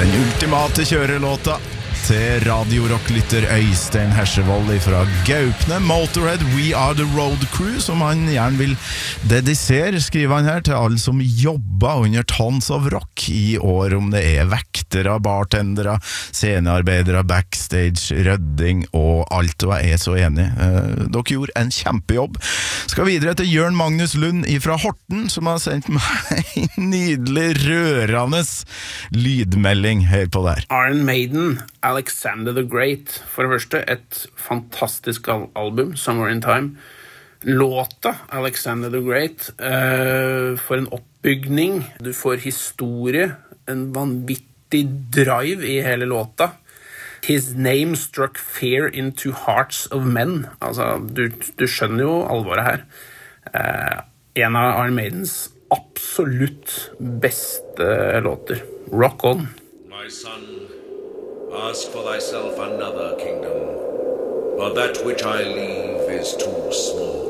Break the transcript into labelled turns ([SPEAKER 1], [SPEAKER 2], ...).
[SPEAKER 1] Den ultimate kjørelåta til radiorocklytter Øystein Hersevold fra Gaupne. Motorhead, We Are The Road Crew, som han gjerne vil dedisere, skriver han her, til alle som jobber under Tons of Rock i år, om det vektere, bartendere, scenearbeidere, backstage, rødding og alt, og jeg så enig. Dere gjorde en kjempejobb. Skal videre til Jørn Magnus Lund fra Horten, som har sendt meg en nydelig, rørende lydmelding her på der.
[SPEAKER 2] Iron Maiden, Alexander the Great. For det første, et fantastisk album, Somewhere in Time. Låta, Alexander the Great, for en oppbygning. Du får historie, en vanvittig drive i hele låta. His name struck fear into hearts of men. Altså, du skjønner jo alvoret her. En av Iron Maidens absolutt beste låter. Rock on.
[SPEAKER 3] My son, ask for thyself another kingdom, but that which I leave is too small.